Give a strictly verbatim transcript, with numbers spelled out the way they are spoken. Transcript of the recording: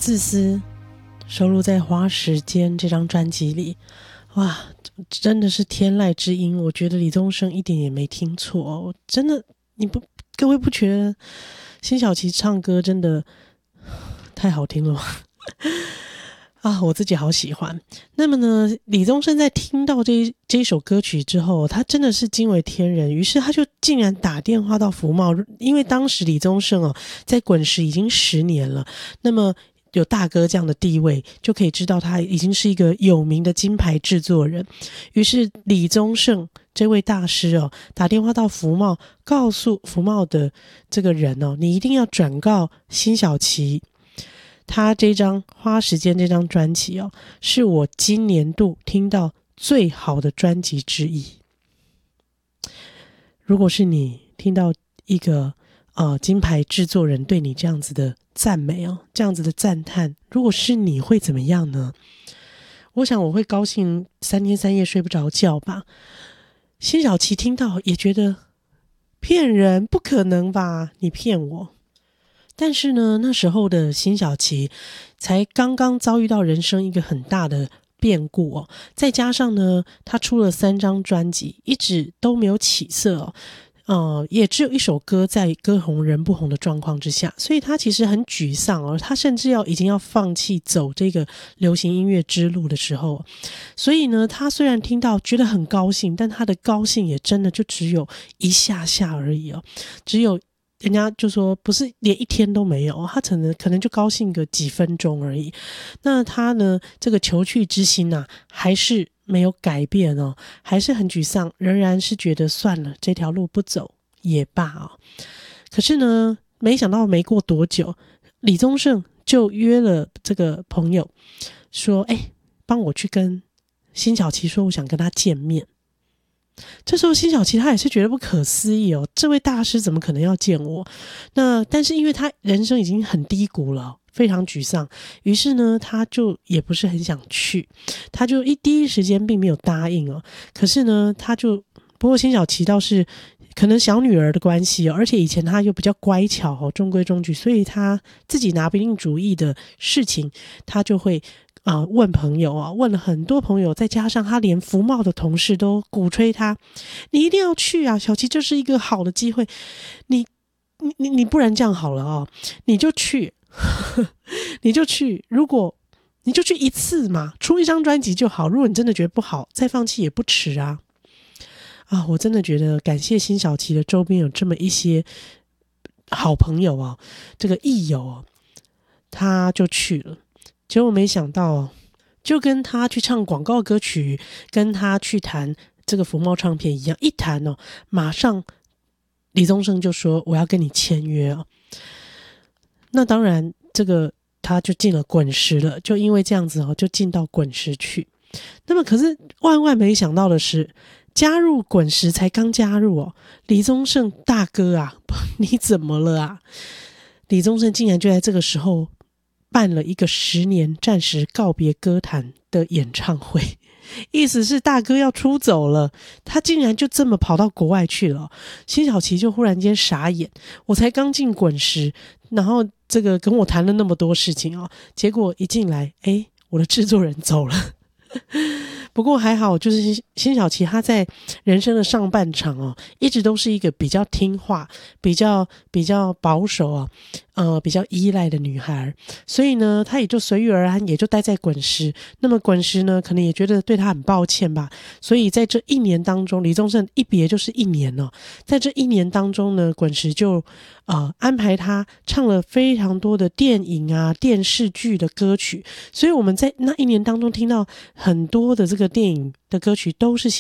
自私收录在《花时间》这张专辑里。哇，真的是天籁之音，我觉得李宗盛一点也没听错。我真的，你不各位不觉得辛晓琪唱歌真的太好听了吗？啊，我自己好喜欢。那么呢，李宗盛在听到这这一首歌曲之后，他真的是惊为天人，于是他就竟然打电话到福茂，因为当时李宗盛哦在滚石已经十年了，那么有大哥这样的地位，就可以知道他已经是一个有名的金牌制作人。于是李宗盛这位大师哦，打电话到福茂，告诉福茂的这个人哦，你一定要转告辛晓琪，他这张《花时间》这张专辑哦，是我今年度听到最好的专辑之一。如果是你听到一个呃金牌制作人对你这样子的赞美哦，这样子的赞叹，如果是你会怎么样呢？我想我会高兴三天三夜睡不着觉吧。辛晓琪听到也觉得骗人，不可能吧，你骗我。但是呢，那时候的辛晓琪才刚刚遭遇到人生一个很大的变故哦，再加上呢，他出了三张专辑，一直都没有起色哦，呃，也只有一首歌在歌红人不红的状况之下，所以他其实很沮丧哦，他甚至要已经要放弃走这个流行音乐之路的时候，所以呢，他虽然听到觉得很高兴，但他的高兴也真的就只有一下下而已哦，只有。人家就说不是连一天都没有，他可能可能就高兴个几分钟而已。那他呢，这个求去之心啊，还是没有改变哦，还是很沮丧，仍然是觉得算了，这条路不走也罢哦。可是呢，没想到没过多久，李宗盛就约了这个朋友说：“哎，帮我去跟辛晓琪说，我想跟他见面。”这时候辛晓琪他也是觉得不可思议哦，这位大师怎么可能要见我？那但是因为他人生已经很低谷了，非常沮丧，于是呢他就也不是很想去，他就一第一时间并没有答应哦。可是呢他就不过辛晓琪倒是可能小女儿的关系哦，而且以前他又比较乖巧哦，中规中矩，所以他自己拿不定主意的事情，他就会啊、呃，问朋友啊，问了很多朋友，再加上他连福茂的同事都鼓吹他，你一定要去啊，小琪，这是一个好的机会，你你你你不然这样好了哦，你就去，你就去，如果你就去一次嘛，出一张专辑就好，如果你真的觉得不好，再放弃也不迟啊。啊，我真的觉得感谢辛晓琪的周边有这么一些好朋友啊，这个益友啊，他就去了。结果没想到，就跟他去唱广告歌曲，跟他去谈这个福茂唱片一样，一谈哦，马上李宗盛就说我要跟你签约哦。那当然，这个他就进了滚石了，就因为这样子哦，就进到滚石去。那么可是万万没想到的是，加入滚石才刚加入哦，李宗盛大哥啊，你怎么了啊？李宗盛竟然就在这个时候办了一个十年暂时告别歌坛的演唱会，意思是大哥要出走了，他竟然就这么跑到国外去了。辛晓琪就忽然间傻眼，我才刚进滚石，然后这个跟我谈了那么多事情哦，结果一进来，诶，我的制作人走了。不过还好，就是辛晓琪她在人生的上半场哦，一直都是一个比较听话、比较比较保守啊，呃，比较依赖的女孩，所以呢，她也就随遇而安，也就待在滚石。那么滚石呢，可能也觉得对她很抱歉吧，所以在这一年当中，李宗盛一别就是一年哦，在这一年当中呢，滚石就呃安排她唱了非常多的电影啊、电视剧的歌曲，所以我们在那一年当中听到很多的这个电影的歌曲都是